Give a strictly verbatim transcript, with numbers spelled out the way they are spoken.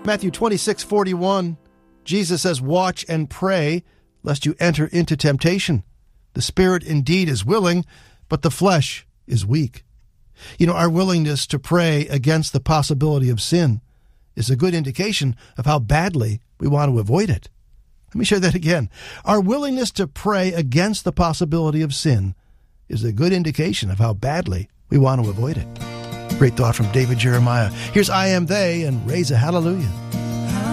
Matthew twenty-six forty-one, Jesus says, "Watch and pray, lest you enter into temptation. The spirit indeed is willing, but the flesh is weak." You know, our willingness to pray against the possibility of sin is a good indication of how badly we want to avoid it. Let me share that again. Our willingness to pray against the possibility of sin is a good indication of how badly we want to avoid it. Great thought from David Jeremiah. Here's I Am They and Raise a Hallelujah.